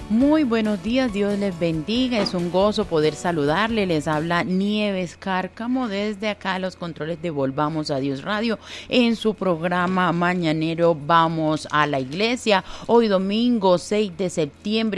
Muy buenos días, Dios les bendiga, es un gozo poder saludarle, les habla Nieves Cárcamo desde acá los controles de Volvamos a Dios Radio en su programa mañanero Vamos a la Iglesia, hoy domingo 6 de septiembre.